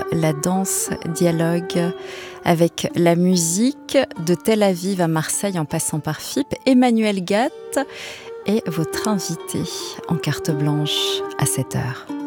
la danse dialogue avec la musique de Tel Aviv à Marseille en passant par FIP. Emmanuel Gatt est votre invité en carte blanche à 7h.